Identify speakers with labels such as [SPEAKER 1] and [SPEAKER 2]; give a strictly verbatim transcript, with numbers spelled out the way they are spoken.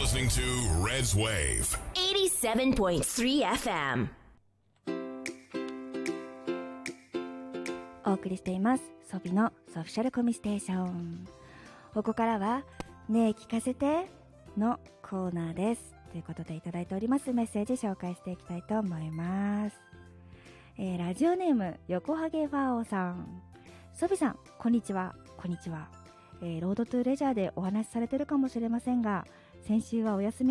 [SPEAKER 1] listening to Red's Wave
[SPEAKER 2] eighty-seven point three エフエム。
[SPEAKER 3] お送りしていますソビのソフィシャルコミステーション。ここからはねえ聞かせてのコーナーです。ということでいただいておりますメッセージ紹介していきたいと思います。えー、ラジオネーム横ハゲファオさん。ソビさんこんにちは。こんにちは。えー、ロードトゥーレジャーでお話しされてるかもしれませんが、先週はお休み